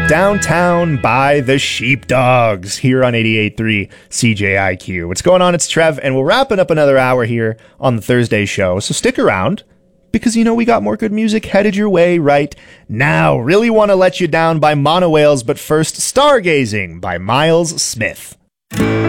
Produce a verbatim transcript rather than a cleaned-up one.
Downtown by the Sheepdogs here on eighty-eight point three C J I Q. What's going on? It's Trev, and we're wrapping up another hour here on the Thursday show. So stick around, because you know we got more good music headed your way right now. Really Want to Let You Down by Monowhales, but first, Stargazing by Miles Smith.